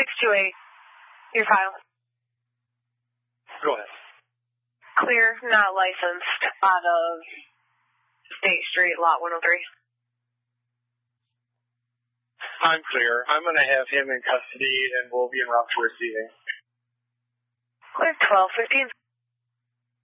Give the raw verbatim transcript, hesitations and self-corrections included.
six two eight. Your file. Go ahead. Clear, not licensed, out of State Street, lot one oh three. I'm clear. I'm going to have him in custody, and we'll be en route to receiving. Clear, twelve fifteen.